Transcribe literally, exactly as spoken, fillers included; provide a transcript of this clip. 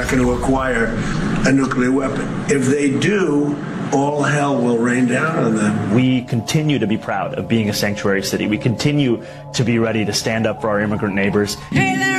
not going to acquire a nuclear weapon. If they do, all hell will rain down on them. We continue to be proud of being a sanctuary city. We continue to be ready to stand up for our immigrant neighbors. Hey there.